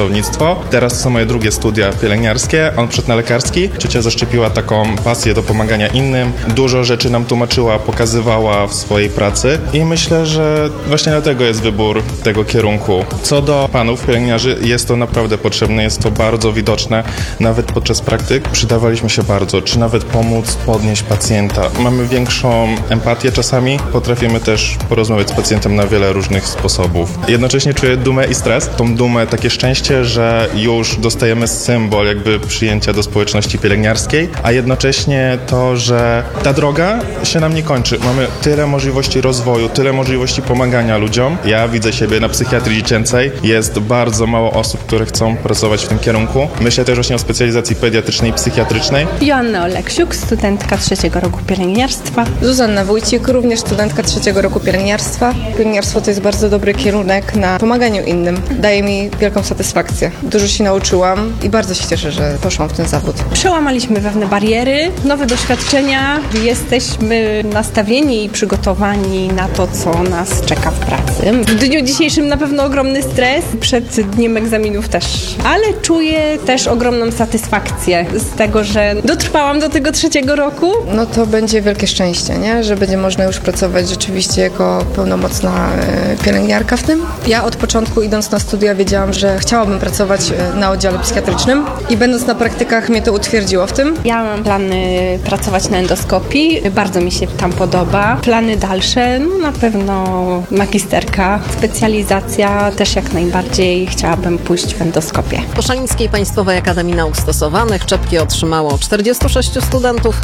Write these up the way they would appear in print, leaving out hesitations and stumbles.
ratownictwo. Teraz to są moje drugie studia pielęgniarskie, on przed na lekarski. Ciocia zaszczepiła taką pasję do pomagania innym. Dużo rzeczy nam tłumaczyła, pokazywała w swojej pracy i myślę, że właśnie dlatego jest wybór tego kierunku. Co do panów pielęgniarzy, jest to naprawdę potrzebne, jest to bardzo widoczne. Nawet podczas praktyk przydawaliśmy się bardzo, czy nawet pomóc podnieść pacjenta. Mamy większą empatię czasami, potrafimy też porozmawiać z pacjentem na wiele różnych sposobów. Jednocześnie czuję dumę i stres. Tą dumę, takie szczęście, że już dostajemy symbol jakby przyjęcia do społeczności pielęgniarskiej, a jednocześnie to, że ta droga się nam nie kończy. Mamy tyle możliwości rozwoju, tyle możliwości pomagania ludziom. Ja widzę siebie na psychiatrii dziecięcej. Jest bardzo mało osób, które chcą pracować w tym kierunku. Myślę też właśnie o specjalizacji pediatrycznej i psychiatrycznej. Joanna Oleksiuk, studentka 3. roku pielęgniarstwa. Zuzanna Wójcik, również studentka 3. roku pielęgniarstwa. Pielęgniarstwo to jest bardzo dobry kierunek na pomaganiu innym. Daje mi wielką satysfakcję. Dużo się nauczyłam i bardzo się cieszę, że poszłam w ten zawód. Przełamaliśmy pewne bariery, nowe doświadczenia. Jesteśmy nastawieni i przygotowani na to, co nas czeka w pracy. W dniu dzisiejszym na pewno ogromny stres, przed dniem egzaminów też. Ale czuję też ogromną satysfakcję z tego, że dotrwałam do tego 3. roku. No to będzie wielkie szczęście, nie? Że będzie można już pracować rzeczywiście jako pełnomocna pielęgniarka w tym. Ja od początku idąc na studia wiedziałam, że chciałabym pracować na oddziale psychiatrycznym i będąc na praktykach mnie to utwierdziło w tym. Ja mam plany pracować na endoskopii, bardzo mi się tam podoba. Plany dalsze, no na pewno magisterka, specjalizacja też jak najbardziej chciałabym pójść w endoskopię. W Koszalińskiej Państwowej Akademii Nauk Stosowanych czepki otrzymało 46 studentów,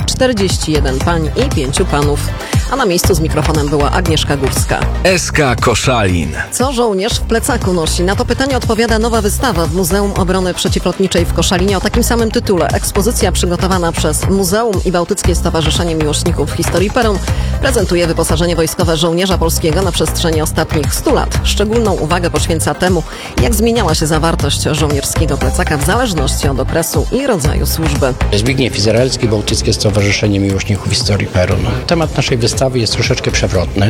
41 pań i 5 panów. A na miejscu z mikrofonem była Agnieszka Górska. SK Koszalin. Co żołnierz w plecaku nosi? Na to pytanie odpowiada nowa wystawa w Muzeum Obrony Przeciwlotniczej w Koszalinie o takim samym tytule. Ekspozycja przygotowana przez Muzeum i Bałtyckie Stowarzyszenie Miłośników Historii Perun prezentuje wyposażenie wojskowe żołnierza polskiego na przestrzeni ostatnich 100 lat. Szczególną uwagę poświęca temu, jak zmieniała się zawartość żołnierskiego plecaka w zależności od okresu i rodzaju służby. Zbigniew Izraelski, Bałtyckie Stowarzyszenie Miłośników Historii Perun. Temat naszej wystawy jest troszeczkę przewrotny,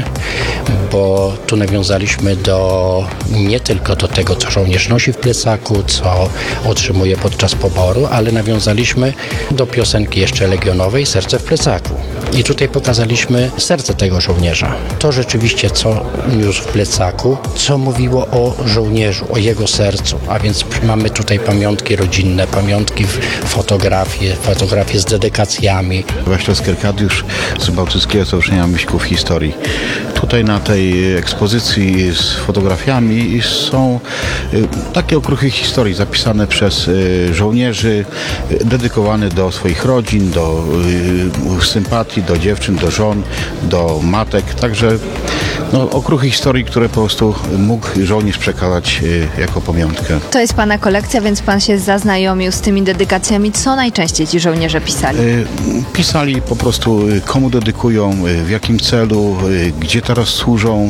bo tu nawiązaliśmy nie tylko do tego, co żołnierz nosi w plecaku, co otrzymuje podczas poboru, ale nawiązaliśmy do piosenki jeszcze legionowej Serce w plecaku. I tutaj pokazaliśmy serce tego żołnierza. To rzeczywiście, co niósł w plecaku, co mówiło o żołnierzu, o jego sercu. A więc mamy tutaj pamiątki rodzinne, pamiątki, fotografie z dedykacjami. Waślaw Skierkadiusz z Bałtyckiego Stowarzyszenia Miłośników Historii. Tutaj na tej ekspozycji z fotografiami są takie okruchy historii zapisane przez żołnierzy, dedykowane do swoich rodzin, do sympatii, do dziewczyn, do żon, do matek. Także okruchy historii, które po prostu mógł żołnierz przekazać jako pamiątkę. To jest Pana kolekcja, więc Pan się zaznajomił z tymi dedykacjami. Co najczęściej ci żołnierze pisali? Pisali po prostu, komu dedykują, w jakim celu, gdzie teraz służą,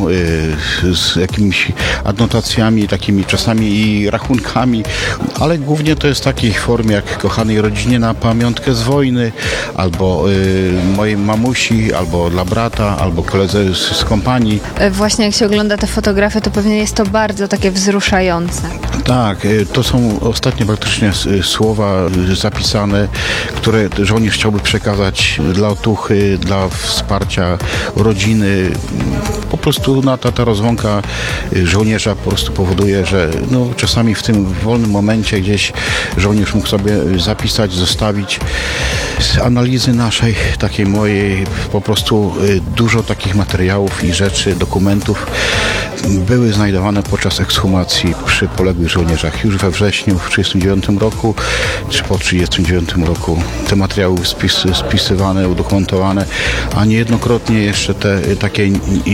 z jakimiś adnotacjami, takimi czasami i rachunkami, ale głównie to jest w takiej formie jak kochanej rodzinie na pamiątkę z wojny, albo mojej mamusi, albo dla brata, albo koledze z kompanii. Właśnie jak się ogląda te fotografie, to pewnie jest to bardzo takie wzruszające. Tak, to są ostatnie praktycznie słowa zapisane, które żołnierz chciałby przekazać dla otuchy, dla wsparcia rodziny. Po prostu ta rozłąka żołnierza po prostu powoduje, że czasami w tym wolnym momencie gdzieś żołnierz mógł sobie zapisać, zostawić. Z analizy naszej, takiej mojej, po prostu dużo takich materiałów i rzeczy, dokumentów były znajdowane podczas ekshumacji przy poległych żołnierzach. Już we wrześniu w 1939 roku, czy po 1939 roku te materiały spisywane, udokumentowane, a niejednokrotnie jeszcze te takie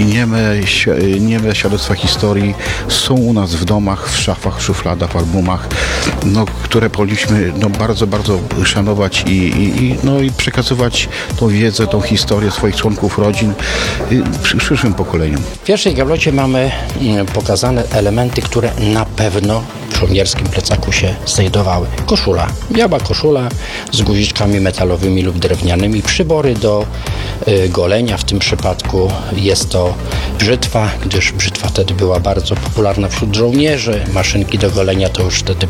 nieme świadectwa historii są u nas w domach, w szafach, w szufladach, w albumach, które powinniśmy bardzo, bardzo szanować i przekazywać tą wiedzę, tą historię swoich członków rodzin przyszłym pokoleniom. W pierwszej gablocie mamy pokazane elementy, które na pewno w żołnierskim plecaku się znajdowały. Koszula, biała koszula z guziczkami metalowymi lub drewnianymi, przybory do golenia, w tym przypadku jest to brzytwa, gdyż brzytwa wtedy była bardzo popularna wśród żołnierzy, maszynki do golenia to już wtedy